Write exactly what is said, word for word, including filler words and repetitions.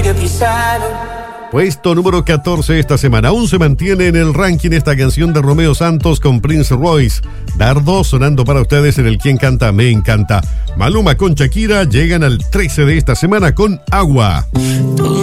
que pisaron. Puesto número catorce esta semana. Aún se mantiene en el ranking esta canción de Romeo Santos con Prince Royce. Dardo sonando para ustedes en el Quien Canta Me Encanta. Maluma con Shakira llegan al trece de esta semana con Agua.